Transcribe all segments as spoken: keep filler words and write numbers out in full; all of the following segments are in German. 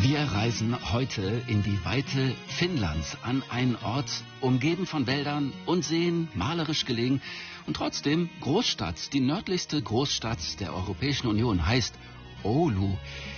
Wir reisen heute in die Weite Finnlands an einen Ort, umgeben von Wäldern und Seen, malerisch gelegen und trotzdem Großstadt. Die nördlichste Großstadt der Europäischen Union heißt Oulu.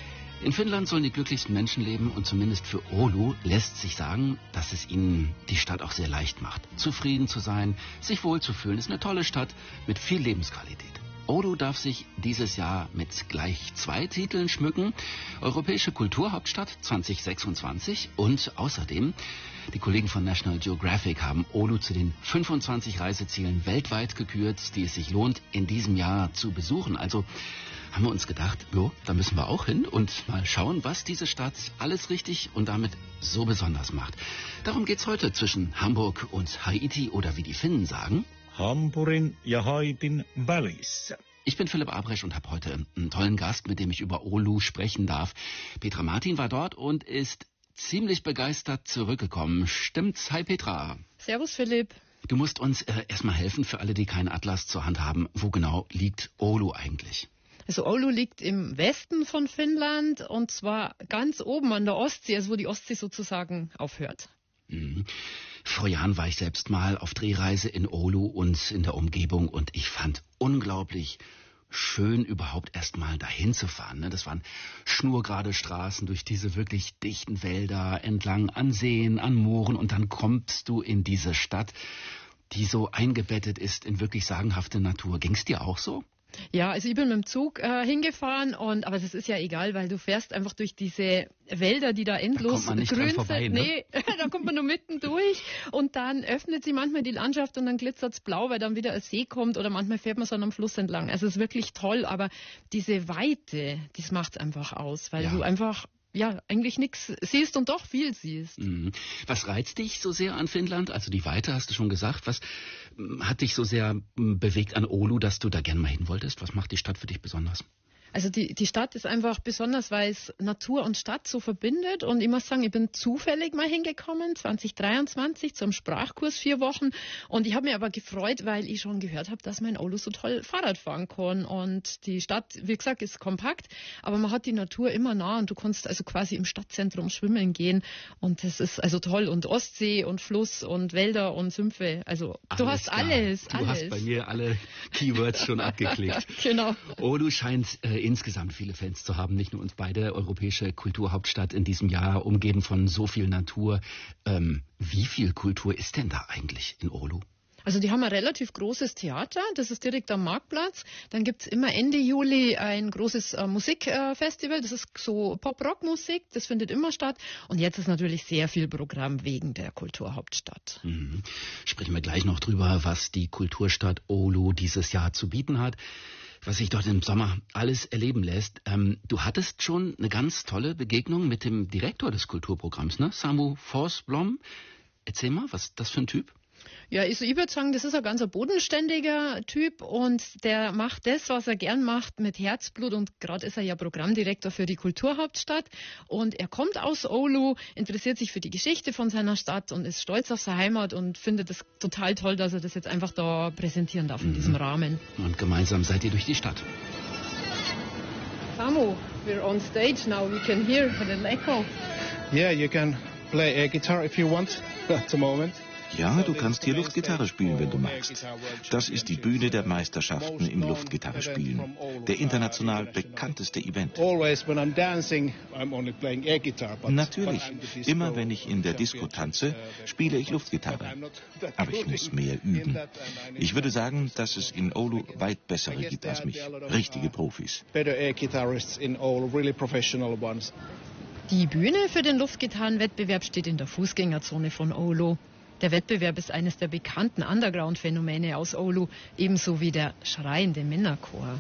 In Finnland sollen die glücklichsten Menschen leben und zumindest für Oulu lässt sich sagen, dass es ihnen die Stadt auch sehr leicht macht. Zufrieden zu sein, sich wohlzufühlen, ist eine tolle Stadt mit viel Lebensqualität. Oulu darf sich dieses Jahr mit gleich zwei Titeln schmücken. Europäische Kulturhauptstadt zwanzig sechsundzwanzig und außerdem, die Kollegen von National Geographic haben Oulu zu den fünfundzwanzig Reisezielen weltweit gekürt, die es sich lohnt, in diesem Jahr zu besuchen. Also haben wir uns gedacht, jo, da müssen wir auch hin und mal schauen, was diese Stadt alles richtig und damit so besonders macht. Darum geht's heute zwischen Hamburg und Haiti oder wie die Finnen sagen, Hamburgin ja Haitin välissä. Ich bin Philipp Abresch und habe heute einen tollen Gast, mit dem ich über Oulu sprechen darf. Petra Martin war dort und ist ziemlich begeistert zurückgekommen. Stimmt's? Hi Petra. Servus Philipp. Du musst uns äh, erstmal helfen, für alle, die keinen Atlas zur Hand haben. Wo genau liegt Oulu eigentlich? Also Oulu liegt im Westen von Finnland und zwar ganz oben an der Ostsee, also wo die Ostsee sozusagen aufhört. Mhm. Vor Jahren war ich selbst mal auf Drehreise in Oulu und in der Umgebung und ich fand unglaublich schön, überhaupt erst mal dahin zu fahren. Das waren schnurgerade Straßen durch diese wirklich dichten Wälder, entlang an Seen, an Mooren und dann kommst du in diese Stadt, die so eingebettet ist in wirklich sagenhafte Natur. Ging's dir auch so? Ja, also ich bin mit dem Zug äh, hingefahren, und aber das ist ja egal, weil du fährst einfach durch diese Wälder, die da endlos da grün vorbei, sind. ne? Nee, da kommt man nur mitten durch und dann öffnet sie manchmal die Landschaft und dann glitzert's blau, weil dann wieder ein See kommt oder manchmal fährt man so an einem Fluss entlang. Also es ist wirklich toll, aber diese Weite, das macht's einfach aus, weil ja. du einfach ja, eigentlich nichts siehst und doch viel siehst. Mhm. Was reizt dich so sehr an Finnland? Also die Weite hast du schon gesagt. Was hat dich so sehr bewegt an Oulu, dass du da gerne mal hin wolltest? Was macht die Stadt für dich besonders? Also die, die Stadt ist einfach besonders, weil es Natur und Stadt so verbindet. Und ich muss sagen, ich bin zufällig mal hingekommen, zwanzig dreiundzwanzig, zum Sprachkurs, vier Wochen. Und ich habe mich aber gefreut, weil ich schon gehört habe, dass man in Oulu so toll Fahrrad fahren kann. Und die Stadt, wie gesagt, ist kompakt, aber man hat die Natur immer nah und du kannst also quasi im Stadtzentrum schwimmen gehen. Und das ist also toll. Und Ostsee und Fluss und Wälder und Sümpfe. Also alles du hast klar. alles, du alles. Du hast bei mir alle Keywords schon abgeklickt. Genau. Oulu scheint äh, insgesamt viele Fans zu haben, nicht nur uns beide, europäische Kulturhauptstadt in diesem Jahr, umgeben von so viel Natur. Ähm, wie viel Kultur ist denn da eigentlich in Oulu? Also die haben ein relativ großes Theater, das ist direkt am Marktplatz. Dann gibt's immer Ende Juli ein großes äh, Musikfestival, äh, das ist so Pop-Rock-Musik, das findet immer statt. Und jetzt ist natürlich sehr viel Programm wegen der Kulturhauptstadt. Mhm. Sprechen wir gleich noch drüber, was die Kulturstadt Oulu dieses Jahr zu bieten hat, was sich dort im Sommer alles erleben lässt. Ähm, du hattest schon eine ganz tolle Begegnung mit dem Direktor des Kulturprogramms, ne? Samu Forsblom. Erzähl mal, was ist das für ein Typ? Ja, also ich würde sagen, das ist ein ganz bodenständiger Typ und der macht das, was er gern macht, mit Herzblut und gerade ist er ja Programmdirektor für die Kulturhauptstadt und er kommt aus Oulu, interessiert sich für die Geschichte von seiner Stadt und ist stolz auf seine Heimat und findet es total toll, dass er das jetzt einfach da präsentieren darf in mhm. diesem Rahmen. Und gemeinsam seid ihr durch die Stadt. Samu, we're on stage now, we can hear a little echo. Yeah, you can play a guitar if you want at the moment. Ja, du kannst hier Luftgitarre spielen, wenn du magst. Das ist die Bühne der Meisterschaften im Luftgitarre spielen. Der international bekannteste Event. Natürlich, immer wenn ich in der Disco tanze, spiele ich Luftgitarre. Aber ich muss mehr üben. Ich würde sagen, dass es in Oulu weit bessere gibt als mich. Richtige Profis. Die Bühne für den Luftgitarrenwettbewerb steht in der Fußgängerzone von Oulu. Der Wettbewerb ist eines der bekannten Underground-Phänomene aus Oulu, ebenso wie der schreiende Männerchor.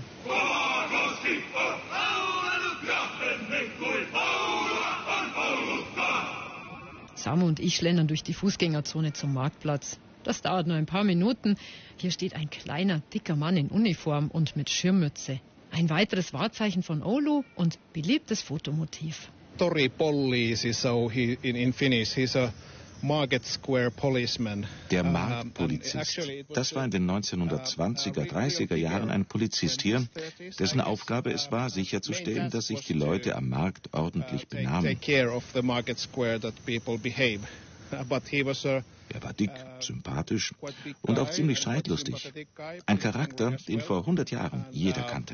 Samu und ich schlendern durch die Fußgängerzone zum Marktplatz. Das dauert nur ein paar Minuten. Hier steht ein kleiner, dicker Mann in Uniform und mit Schirmmütze. Ein weiteres Wahrzeichen von Oulu und beliebtes Fotomotiv. Tori poliisi, so he, in, in Finnish, he's a Market Square policeman. Der Marktpolizist. Das war in den neunzehnhundertzwanziger, dreißiger Jahren ein Polizist hier, dessen Aufgabe es war, sicherzustellen, dass sich die Leute am Markt ordentlich benahmen. Er war dick, sympathisch und auch ziemlich streitlustig. Ein Charakter, den vor hundert Jahren jeder kannte.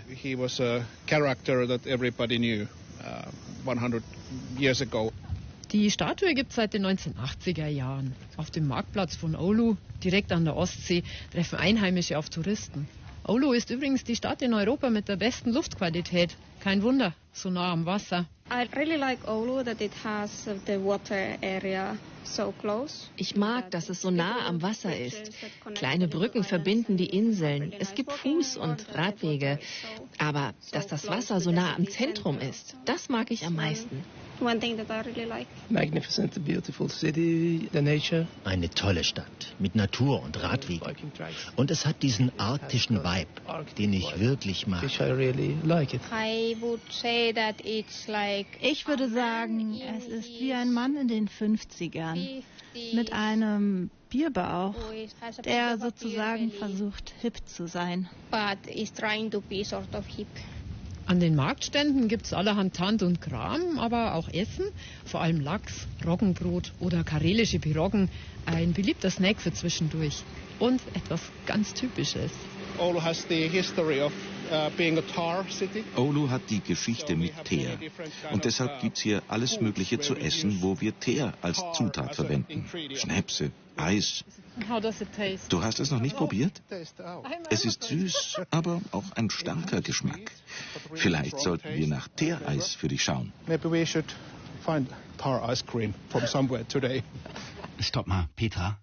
Die Statue gibt es seit den neunzehnhundertachtziger Jahren. Auf dem Marktplatz von Oulu, direkt an der Ostsee, treffen Einheimische auf Touristen. Oulu ist übrigens die Stadt in Europa mit der besten Luftqualität. Kein Wunder, so nah am Wasser. I really like Oulu that it has the water area so close. Ich mag, dass es so nah am Wasser ist. Kleine Brücken verbinden die Inseln. Es gibt Fuß- und Radwege. Aber dass das Wasser so nah am Zentrum ist, das mag ich am meisten. One thing that I really like. Magnificent, beautiful city, the nature. Eine tolle Stadt mit Natur und Radwegen. Und es hat diesen arktischen Vibe, den ich wirklich mag. I really like it. I would say that it's like. Ich würde sagen, es ist wie ein Mann in den fünfzigern mit einem Bierbauch, der sozusagen versucht, hip zu sein. But is trying to be sort of hip. An den Marktständen gibt es allerhand Tant und Kram, aber auch Essen, vor allem Lachs, Roggenbrot oder karelische Piroggen, ein beliebter Snack für zwischendurch. Und etwas ganz Typisches. Oulu has the history of uh, being a tar city. Oulu hat die Geschichte mit Teer. Und deshalb gibt es hier alles Mögliche zu essen, wo wir Teer als Zutat verwenden. Schnäpse, Eis. How does it taste? Du hast es noch nicht probiert? Es ist süß, aber auch ein starker Geschmack. Vielleicht sollten wir nach Teereis für dich schauen. Maybe we should find tar ice cream from somewhere today. Stopp mal, Petra.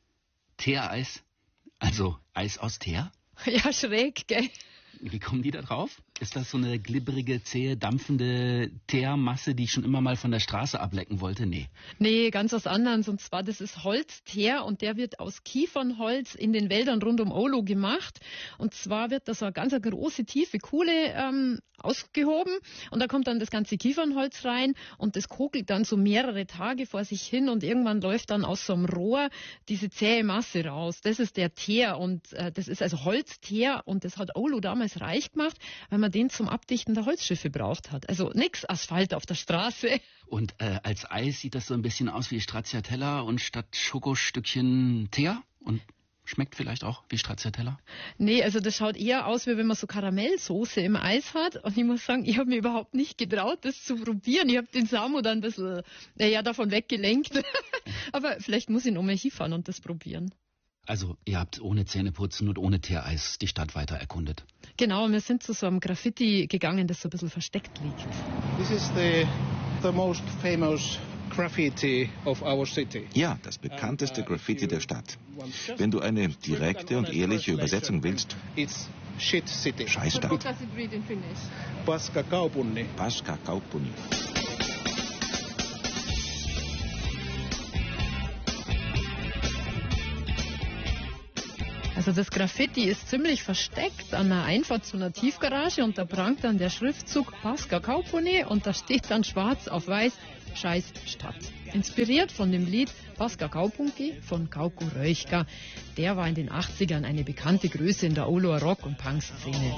Teereis? Also Eis aus Teer? Ja, schräg, gell? Wie kommen die da drauf? Ist das so eine glibberige, zähe, dampfende Teermasse, die ich schon immer mal von der Straße ablecken wollte? Nee. Nee, ganz was anderes. Und zwar, das ist Holzteer und der wird aus Kiefernholz in den Wäldern rund um Oulu gemacht. Und zwar wird da so eine ganz eine große, tiefe Kuhle ähm, ausgehoben und da kommt dann das ganze Kiefernholz rein und das kokelt dann so mehrere Tage vor sich hin und irgendwann läuft dann aus so einem Rohr diese zähe Masse raus. Das ist der Teer und äh, das ist also Holzteer und das hat Oulu damals reich gemacht, weil man den zum Abdichten der Holzschiffe braucht hat. Also nix Asphalt auf der Straße. Und äh, als Eis sieht das so ein bisschen aus wie Stracciatella und statt Schokostückchen Teer? Und schmeckt vielleicht auch wie Stracciatella? Nee, also das schaut eher aus, wie wenn man so Karamellsoße im Eis hat. Und ich muss sagen, ich habe mir überhaupt nicht getraut, das zu probieren. Ich habe den Samu dann ein bisschen ja, davon weggelenkt. Aber vielleicht muss ich noch mal hinfahren und das probieren. Also ihr habt ohne Zähneputzen und ohne Teereis die Stadt weiter erkundet. Genau, wir sind zu so einem Graffiti gegangen, das so ein bisschen versteckt liegt. This is the, the most famous graffiti of our city. Ja, das bekannteste Graffiti der Stadt. Wenn du eine direkte und ehrliche Übersetzung willst, It's shit city. Scheißstadt. What does it read in Finnish? Paska kaupungin. Paska kaupungin. Also das Graffiti ist ziemlich versteckt an der Einfahrt zu einer Tiefgarage und da prangt dann der Schriftzug Paska kaupungin und da steht dann schwarz auf weiß Scheiß Stadt. Inspiriert von dem Lied Paska kaupunki von Kauko Röjka. Der war in den achtzigern eine bekannte Größe in der Ouluer Rock- und Punk-Szene.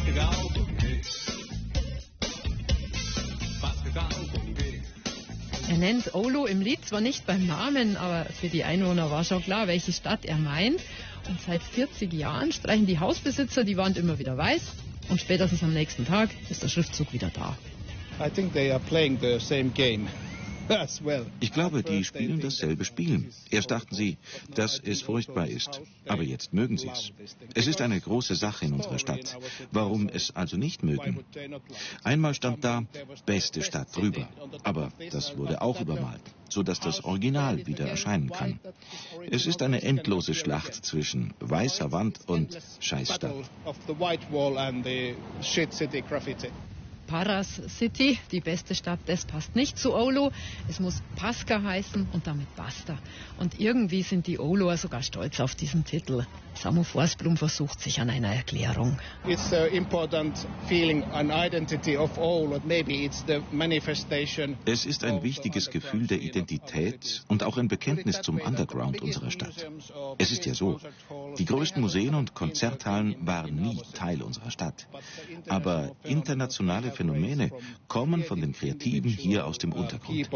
Er nennt Oulu im Lied zwar nicht beim Namen, aber für die Einwohner war schon klar, welche Stadt er meint. Und seit vierzig Jahren streichen die Hausbesitzer die Wand immer wieder weiß und spätestens am nächsten Tag ist der Schriftzug wieder da. I think they are playing the same game. Ich glaube, die spielen dasselbe Spiel. Erst dachten sie, dass es furchtbar ist. Aber jetzt mögen sie es. Es ist eine große Sache in unserer Stadt. Warum es also nicht mögen? Einmal stand da, beste Stadt drüber. Aber das wurde auch übermalt, sodass das Original wieder erscheinen kann. Es ist eine endlose Schlacht zwischen weißer Wand und Scheißstadt. Paras City, die beste Stadt, das passt nicht zu Oulu. Es muss Paska heißen und damit basta. Und irgendwie sind die Ouluer sogar stolz auf diesen Titel. Samu Forsblom versucht sich an einer Erklärung. It's an important feeling and identity of Oulu. Maybe it's the manifestation. Es ist ein wichtiges Gefühl der Identität und auch ein Bekenntnis zum Underground unserer Stadt. Es ist ja so, die größten Museen und Konzerthallen waren nie Teil unserer Stadt. Aber internationale Phänomene kommen von den Kreativen hier aus dem Untergrund.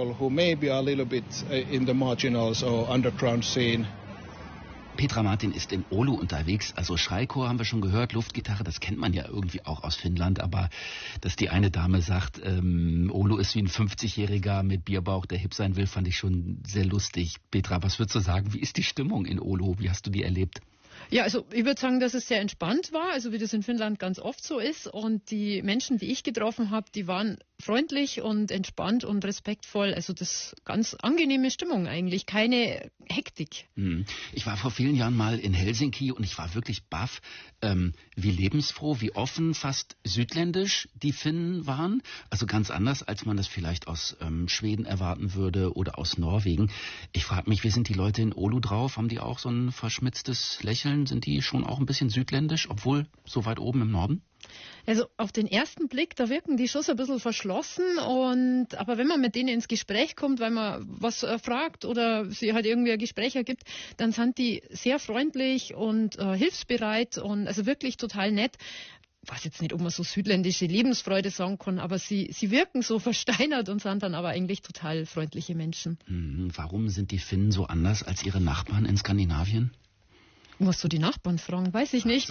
Petra Martin ist in Oulu unterwegs, also Schreichor haben wir schon gehört, Luftgitarre, das kennt man ja irgendwie auch aus Finnland, aber dass die eine Dame sagt, ähm, Oulu ist wie ein fünfzigjähriger mit Bierbauch, der hip sein will, fand ich schon sehr lustig. Petra, was würdest du sagen, wie ist die Stimmung in Oulu, wie hast du die erlebt? Ja, also ich würde sagen, dass es sehr entspannt war, also wie das in Finnland ganz oft so ist. Und die Menschen, die ich getroffen habe, die waren freundlich und entspannt und respektvoll. Also das ganz angenehme Stimmung eigentlich, keine Hektik. Ich war vor vielen Jahren mal in Helsinki und ich war wirklich baff, ähm, wie lebensfroh, wie offen, fast südländisch die Finnen waren. Also ganz anders, als man das vielleicht aus ähm, Schweden erwarten würde oder aus Norwegen. Ich frage mich, wie sind die Leute in Oulu drauf? Haben die auch so ein verschmitztes Lächeln? Sind die schon auch ein bisschen südländisch, obwohl so weit oben im Norden? Also auf den ersten Blick, da wirken die schon so ein bisschen verschlossen. Und, aber wenn man mit denen ins Gespräch kommt, weil man was äh, fragt oder sie halt irgendwie ein Gespräch ergibt, dann sind die sehr freundlich und äh, hilfsbereit und also wirklich total nett. Ich weiß jetzt nicht, ob man so südländische Lebensfreude sagen kann, aber sie, sie wirken so versteinert und sind dann aber eigentlich total freundliche Menschen. Hm, warum sind die Finnen so anders als ihre Nachbarn in Skandinavien? Musst du die Nachbarn fragen? Weiß ich nicht. So.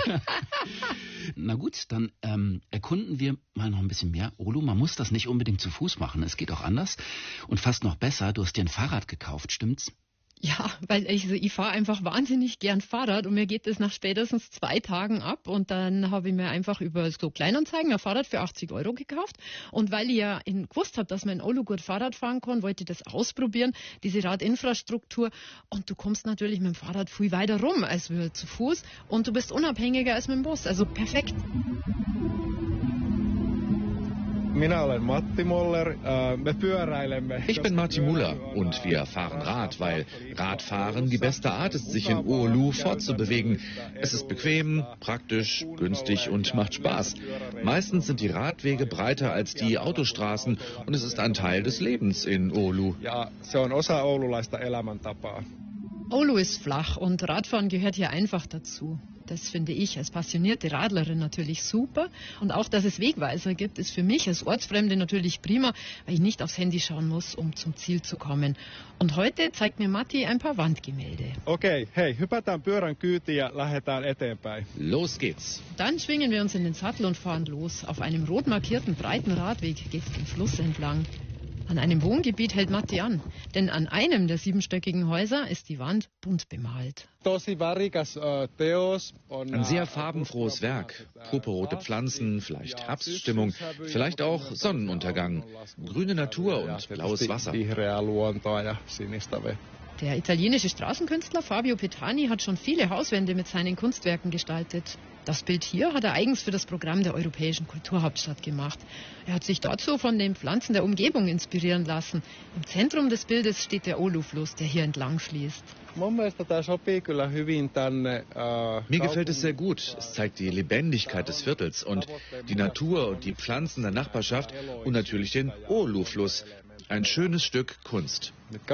Na gut, dann ähm, erkunden wir mal noch ein bisschen mehr. Oulu, man muss das nicht unbedingt zu Fuß machen. Es geht auch anders. Und fast noch besser, du hast dir ein Fahrrad gekauft, stimmt's? Ja, weil ich, also ich fahre einfach wahnsinnig gern Fahrrad und mir geht das nach spätestens zwei Tagen ab und dann habe ich mir einfach über so Kleinanzeigen ein Fahrrad für achtzig Euro gekauft und weil ich ja in, gewusst habe, dass man in Oulu gut Fahrrad fahren kann, wollte ich das ausprobieren, diese Radinfrastruktur und du kommst natürlich mit dem Fahrrad viel weiter rum als zu Fuß und du bist unabhängiger als mit dem Bus, also perfekt. Ich bin Matti Muller und wir fahren Rad, weil Radfahren die beste Art ist, sich in Oulu fortzubewegen. Es ist bequem, praktisch, günstig und macht Spaß. Meistens sind die Radwege breiter als die Autostraßen und es ist ein Teil des Lebens in Oulu. Oulu ist flach und Radfahren gehört hier einfach dazu. Das finde ich als passionierte Radlerin natürlich super. Und auch, dass es Wegweiser gibt, ist für mich als Ortsfremde natürlich prima, weil ich nicht aufs Handy schauen muss, um zum Ziel zu kommen. Und heute zeigt mir Matti ein paar Wandgemälde. Okay, hey, hypätään pyörän kyytiin ja lähdetään eteenpäin. Los geht's. Dann schwingen wir uns in den Sattel und fahren los. Auf einem rot markierten breiten Radweg geht's den Fluss entlang. An einem Wohngebiet hält Matti an, denn an einem der siebenstöckigen Häuser ist die Wand bunt bemalt. Ein sehr farbenfrohes Werk, purpurrote Pflanzen, vielleicht Herbststimmung, vielleicht auch Sonnenuntergang, grüne Natur und blaues Wasser. Der italienische Straßenkünstler Fabio Petani hat schon viele Hauswände mit seinen Kunstwerken gestaltet. Das Bild hier hat er eigens für das Programm der Europäischen Kulturhauptstadt gemacht. Er hat sich dazu von den Pflanzen der Umgebung inspirieren lassen. Im Zentrum des Bildes steht der Oulu-Fluss, der hier entlang fließt. Mir gefällt es sehr gut. Es zeigt die Lebendigkeit des Viertels und die Natur und die Pflanzen der Nachbarschaft und natürlich den Oulu-Fluss. Ein schönes Stück Kunst.